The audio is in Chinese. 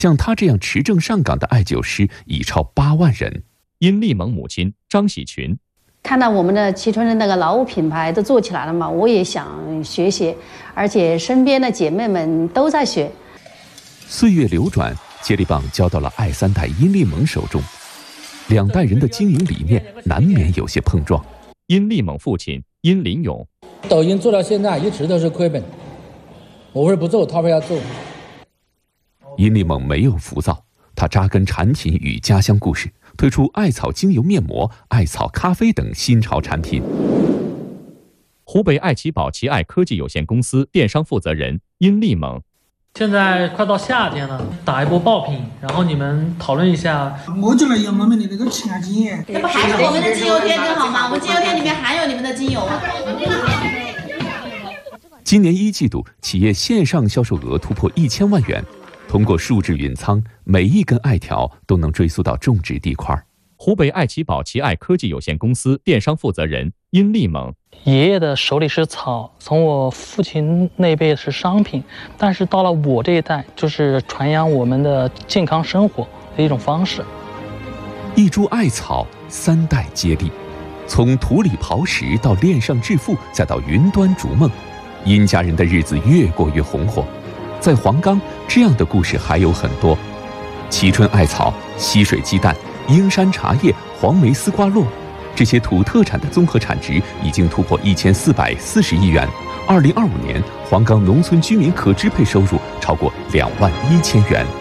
像他这样持证上岗的艾灸师已超8万人。 殷丽萌母亲张喜群， 看到我们的蕲春的那个劳务品牌都做起来了嘛，我也想学习，而且身边的姐妹们都在学。 岁月流转，接力棒交到了艾3代殷丽萌手中，2代人的经营理念难免有些碰撞。 殷丽萌父亲殷林勇， 抖音做到现在一直都是亏本，我为不做，他为要做。 殷丽萌没有浮躁，他扎根产品与家乡故事，推出艾草精油面膜、艾草咖啡等新潮产品。 湖北爱奇宝奇爱科技有限公司电商负责人殷丽萌， 现在快到夏天了，打一波爆品，然后你们讨论一下。 我就来用我们的那个前精液， 那不还是我们的精油店更好吗？我们精油店里面含有你们的精油啊。 今年1季度，企业线上销售额突破1000万元。通过数字云仓，每一根艾条都能追溯到种植地块。 湖北爱奇宝奇爱科技有限公司电商负责人殷丽萌， 爷爷的手里是草，从我父亲那辈是商品，但是到了我这一代，就是传扬我们的健康生活的一种方式。 一株艾草，3代接力，从土里刨食到链上致富，再到云端逐梦，殷家人的日子越过越红火。在黄冈，这样的故事还有很多。蕲春艾草、溪水鸡蛋、英山茶叶、黄梅丝瓜络，这些土特产的综合产值已经突破1440亿元。2025年，黄冈农村居民可支配收入超过21000元。